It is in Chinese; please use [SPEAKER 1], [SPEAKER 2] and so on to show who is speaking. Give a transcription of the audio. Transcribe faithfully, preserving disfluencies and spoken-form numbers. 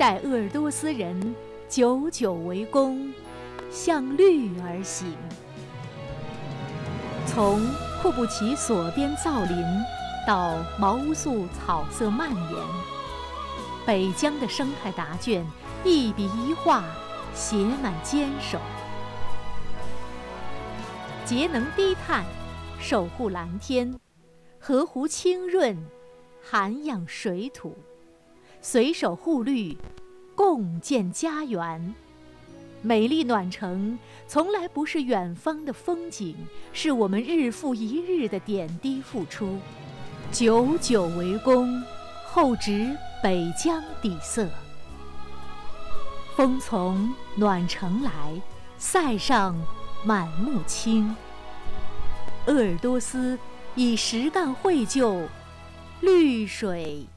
[SPEAKER 1] 代鄂尔多斯人久久为功，向绿而行。从库布齐所编造林到毛乌素草色蔓延，北疆的生态答卷一笔一画写满坚守。节能低碳，守护蓝天，河湖清润，涵养水土，随手护绿，共建家园。美丽暖城从来不是远方的风景，是我们日复一日的点滴付出。久久为功，厚植北疆底色。风从暖城来，塞上满目青。鄂尔多斯以实干绘就，绿水